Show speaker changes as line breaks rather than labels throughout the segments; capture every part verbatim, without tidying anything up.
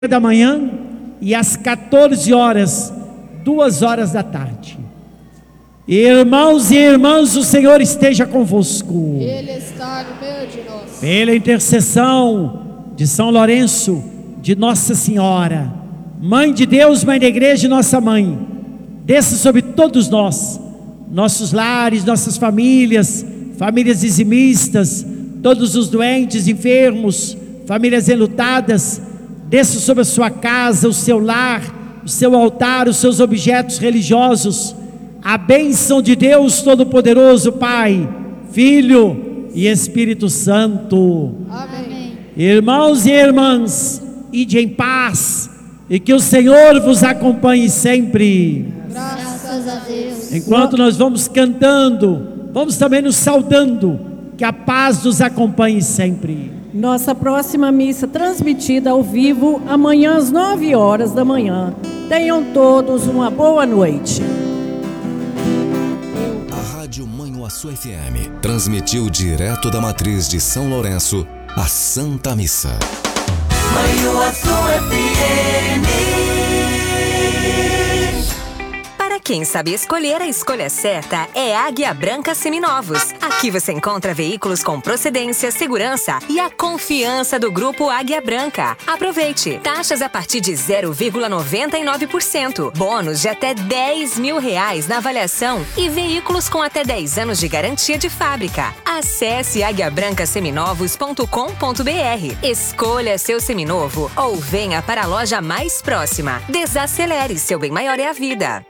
da manhã e às quatorze horas, duas horas da tarde. Irmãos e irmãs, o Senhor esteja convosco.
Ele está no meio de nós.
Pela intercessão de São Lourenço, de Nossa Senhora, Mãe de Deus, Mãe da Igreja e nossa Mãe, desça sobre todos nós, nossos lares, nossas famílias, famílias dizimistas, todos os doentes, enfermos, famílias enlutadas. Desça sobre a sua casa, o seu lar, o seu altar, os seus objetos religiosos, a bênção de Deus Todo-Poderoso, Pai, Filho e Espírito Santo.
Amém.
Irmãos e irmãs, ide em paz, e que o Senhor vos acompanhe sempre.
Graças a Deus.
Enquanto nós vamos cantando, vamos também nos saudando, que a paz nos acompanhe sempre.
Nossa próxima missa transmitida ao vivo amanhã às nove horas da manhã. Tenham todos uma boa noite.
A Rádio Manhuaçu F M transmitiu direto da matriz de São Lourenço a Santa Missa.
Manhuaçu F M.
Quem sabe escolher a escolha certa é Águia Branca Seminovos. Aqui você encontra veículos com procedência, segurança e a confiança do Grupo Águia Branca. Aproveite! Taxas a partir de zero vírgula noventa e nove por cento. Bônus de até dez mil reais na avaliação e veículos com até dez anos de garantia de fábrica. Acesse águia branca seminovos ponto com ponto b r. Escolha seu seminovo ou venha para a loja mais próxima. Desacelere, seu bem maior é a vida.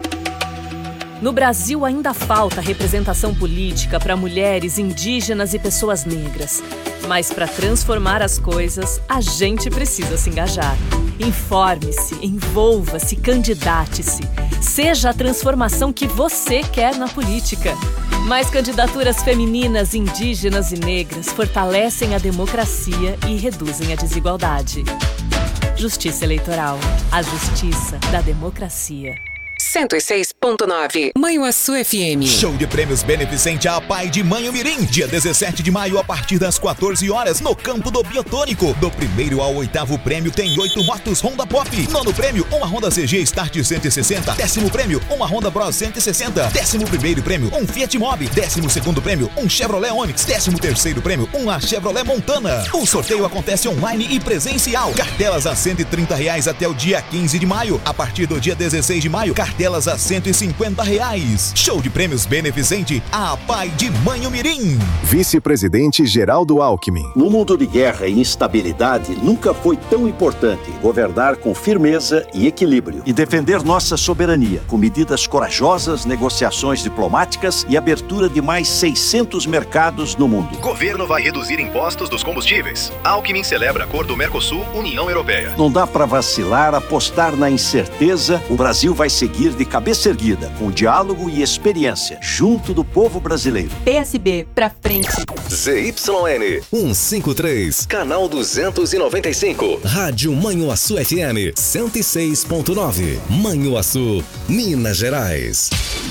No Brasil ainda falta representação política para mulheres, indígenas e pessoas negras. Mas para transformar as coisas, a gente precisa se engajar. Informe-se, envolva-se, candidate-se. Seja a transformação que você quer na política. Mais candidaturas femininas, indígenas e negras fortalecem a democracia e reduzem a desigualdade. Justiça Eleitoral. A justiça da democracia.
cento e seis ponto nove Manhuaçu F M.
Show de prêmios beneficente à Pai de Manhumirim. Dia dezessete de maio, a partir das quatorze horas, no campo do Biotônico. Do primeiro ao oitavo prêmio tem oito motos Honda Pop. Nono prêmio, uma Honda C G Start cento e sessenta. Décimo prêmio, uma Honda Bros cento e sessenta. Décimo primeiro prêmio, um Fiat Mobi. Décimo segundo prêmio, um Chevrolet Onix. Décimo terceiro prêmio, uma Chevrolet Montana. O sorteio acontece online e presencial. Cartelas a cento e trinta reais até o dia quinze de maio. A partir do dia dezesseis de maio, cartelas a cento e cinquenta reais. Show de prêmios beneficente à Pai de Manhumirim.
Vice-presidente Geraldo Alckmin.
No mundo de guerra e instabilidade, nunca foi tão importante governar com firmeza e equilíbrio e defender nossa soberania com medidas corajosas, negociações diplomáticas e abertura de mais seiscentos mercados no mundo.
Governo vai reduzir impostos dos combustíveis. Alckmin celebra acordo Mercosul-União Europeia.
Não dá para vacilar, apostar na incerteza. O Brasil vai seguir de cabeça erguida, com diálogo e experiência, junto do povo brasileiro.
P S B pra frente.
Z Y N cento e cinquenta e três, canal duzentos e noventa e cinco. Rádio Manhuaçu F M cento e seis ponto nove. Manhuaçu, Minas Gerais.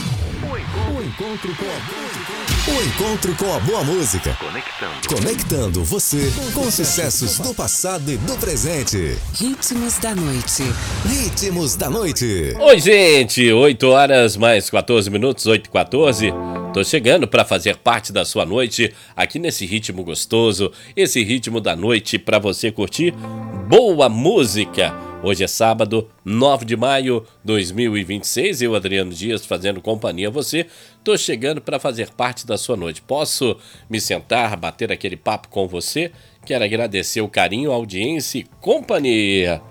O encontro com a, o encontro com a boa música. Conectando. Conectando você com os sucessos do passado e do presente.
Ritmos da noite.
Ritmos da noite.
Oi, gente. oito horas mais quatorze minutos, oito e quatorze. Tô chegando para fazer parte da sua noite aqui nesse ritmo gostoso, esse ritmo da noite para você curtir boa música. Hoje é sábado, nove de maio de dois mil e vinte e seis, eu, Adriano Dias, fazendo companhia a você. Tô chegando para fazer parte da sua noite. Posso me sentar, bater aquele papo com você? Quero agradecer o carinho, a audiência e companhia.